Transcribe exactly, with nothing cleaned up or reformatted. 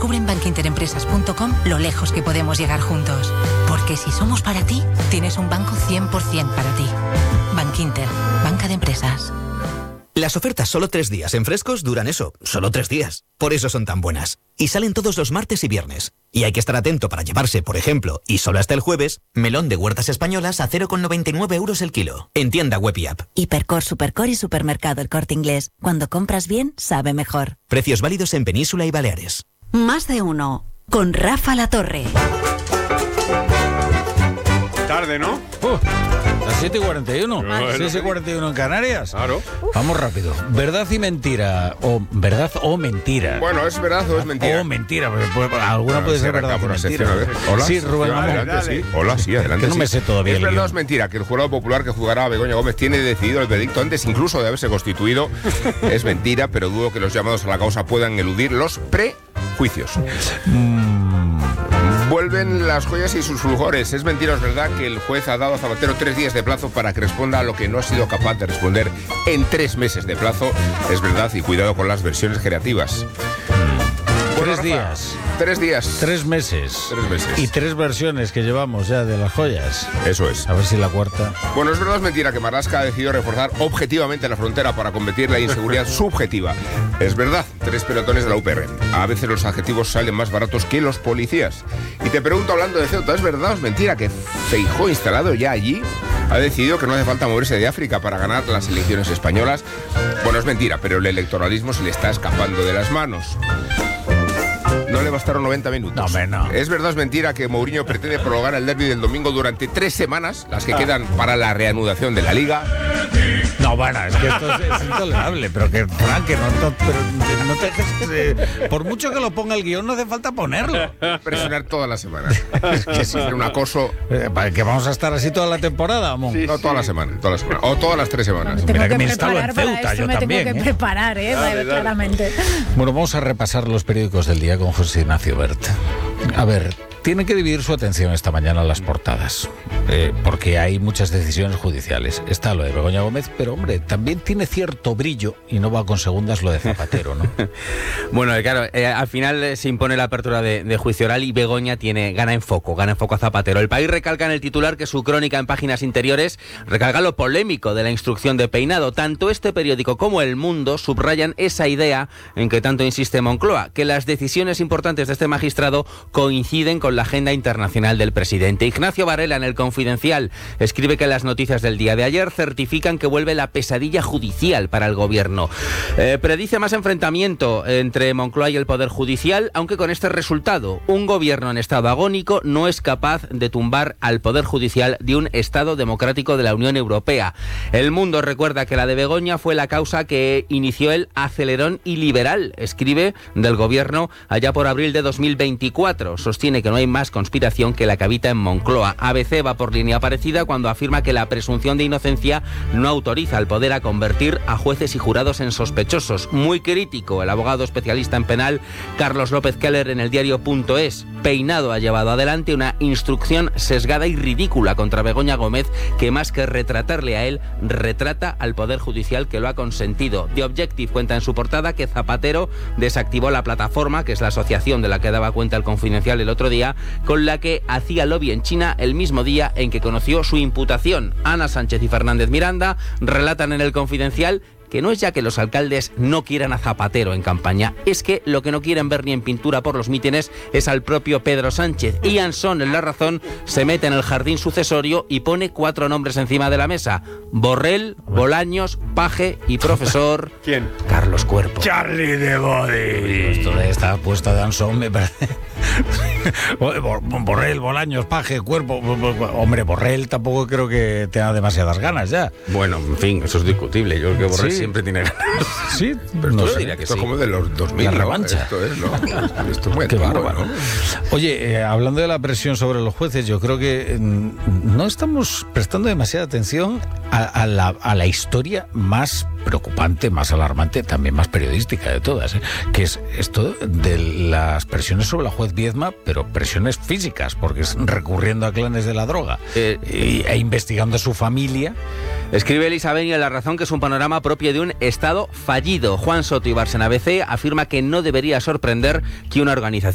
Descubre en bank inter empresas punto com lo lejos que podemos llegar juntos. Porque si somos para ti, tienes un banco cien por ciento para ti. Bankinter, banca de empresas. Las ofertas solo tres días en Frescos duran eso, solo tres días. Por eso son tan buenas. Y salen todos los martes y viernes. Y hay que estar atento para llevarse, por ejemplo, y solo hasta el jueves, melón de Huertas Españolas a cero coma noventa y nueve euros el kilo. En tienda web y app. Hipercor, Supercor y Supermercado El Corte Inglés. Cuando compras bien, sabe mejor. Precios válidos en Península y Baleares. Más de uno. Con Rafa La Torre. Tarde, ¿no? Uh, las siete y cuarenta y uno. Bueno, seis y cuarenta y uno en Canarias. Claro. Vamos rápido. ¿Verdad y mentira? O verdad o mentira. Bueno, ¿es verdad o es mentira? O mentira, porque puede, alguna bueno, puede ser verdad o mentira. Hola. Sí, Rubén Mamón. Adelante, sí. Hola, sí, adelante. Que no sí. me sé todavía. ¿Es el verdad guión. o es mentira que el jurado popular que juzgará a Begoña Gómez tiene decidido el veredicto antes incluso de haberse constituido? Es mentira, pero dudo que los llamados a la causa puedan eludir los prejuicios. Mm. Vuelven las joyas y sus fulgores. Es mentira, es verdad que el juez ha dado a Zapatero tres días de plazo para que responda a lo que no ha sido capaz de responder en tres meses de plazo. Es verdad, y cuidado con las versiones creativas. Bueno, Tres Rafa, días. Tres días. Tres meses. Tres meses. Y tres versiones que llevamos ya de las joyas. Eso es. A ver si la cuarta. Bueno, es verdad o es mentira que Marlaska ha decidido reforzar objetivamente la frontera para combatir la inseguridad subjetiva. Es verdad, tres pelotones de la U P R. A veces los adjetivos salen más baratos que los policías. Y te pregunto, hablando de Ceuta, ¿es verdad o es mentira que Feijóo, instalado ya allí, ha decidido que no hace falta moverse de África para ganar las elecciones españolas? Bueno, es mentira, pero el electoralismo se le está escapando de las manos. No le bastaron noventa minutos. No, hombre, no. ¿Es verdad o es mentira que Mourinho pretende prolongar el derbi del domingo durante tres semanas, las que ah. quedan para la reanudación de la Liga? No, bueno, es que esto es, es intolerable, pero que, Frank, que no, no, pero no te dejes que... Por mucho que lo ponga el guión, no hace falta ponerlo. Presionar toda la semana. Es que es un acoso... Eh, ¿Que vamos a estar así toda la temporada, Amón? Sí, no, toda la semana, toda la semana. O todas las tres semanas. Me Mira que, que me instalo en Ceuta, yo me también. tengo que ¿eh? preparar, ¿eh? Dale, dale. Claramente. Bueno, vamos a repasar los periódicos del día con José Ignacio Bert. A ver, tiene que dividir su atención esta mañana las portadas, eh, porque hay muchas decisiones judiciales. Está lo de Begoña Gómez, pero hombre, también tiene cierto brillo y no va con segundas lo de Zapatero, ¿no? Bueno, claro, eh, al final eh, se impone la apertura de, de juicio oral y Begoña tiene gana en foco, gana en foco a Zapatero. El País recalca en el titular que su crónica en páginas interiores recalca lo polémico de la instrucción de Peinado. Tanto este periódico como El Mundo subrayan esa idea en que tanto insiste Moncloa, que las decisiones importantes de este magistrado coinciden con la agenda internacional del presidente. Ignacio Varela en El Confidencial escribe que las noticias del día de ayer certifican que vuelve la pesadilla judicial para el gobierno. Eh, predice más enfrentamiento entre Moncloa y el Poder Judicial, aunque con este resultado: un gobierno en estado agónico no es capaz de tumbar al Poder Judicial de un Estado democrático de la Unión Europea. El Mundo recuerda que la de Begoña fue la causa que inició el acelerón iliberal, escribe, del gobierno allá por abril de dos mil veinticuatro. Sostiene que no hay más conspiración que la que habita en Moncloa. A B C va por línea parecida cuando afirma que la presunción de inocencia no autoriza al poder a convertir a jueces y jurados en sospechosos. Muy crítico el abogado especialista en penal Carlos López Keller en el diario punto es. Peinado ha llevado adelante una instrucción sesgada y ridícula contra Begoña Gómez que, más que retratarle a él, retrata al Poder Judicial que lo ha consentido. The Objective cuenta en su portada que Zapatero desactivó la plataforma, que es la asociación de la que daba cuenta El Confidencial el otro día, con la que hacía lobby en China el mismo día en que conoció su imputación. Ana Sánchez y Fernández Miranda relatan en El Confidencial que no es ya que los alcaldes no quieran a Zapatero en campaña, es que lo que no quieren ver ni en pintura por los mítines es al propio Pedro Sánchez. Ian Son, en La Razón, se mete en el jardín sucesorio y pone cuatro nombres encima de la mesa: Borrell, Bolaños, Paje y profesor... ¿Quién? Carlos Cuerpo. Charlie de Body. Esto de esta apuesta de Anson me parece... Borrell, Bolaños, Paje, Cuerpo... Hombre, Borrell tampoco creo que tenga demasiadas ganas ya. Bueno, en fin, eso es discutible. Yo creo que Borrell sí. siempre tiene ganas. Sí, pero no esto sé. diría que esto sí. Es como de los dos mil, la ¿no? revancha. Esto es, ¿no? Esto es muy Qué antiguo, bárbaro. ¿no? Oye, eh, hablando de la presión sobre los jueces, yo creo que eh, no estamos prestando demasiada atención a, a, la, a la historia más preocupante, más alarmante, también más periodística de todas, ¿eh? Que es esto de las presiones sobre la juez Viedma, pero presiones físicas, porque es recurriendo a clanes de la droga eh, e, e investigando a su familia. Escribe Elisa Beni en La Razón que es un panorama propio de un Estado fallido. Juan Soto y Bárcena A B C afirma que no debería sorprender que una organización